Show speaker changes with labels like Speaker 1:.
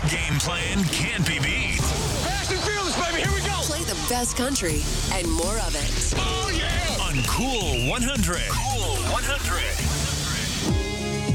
Speaker 1: Game plan can't be beat.
Speaker 2: Fast and fearless, baby. Here we go.
Speaker 3: Play the best country and more of it.
Speaker 2: Oh, yeah.
Speaker 1: On Cool 100. Cool 100.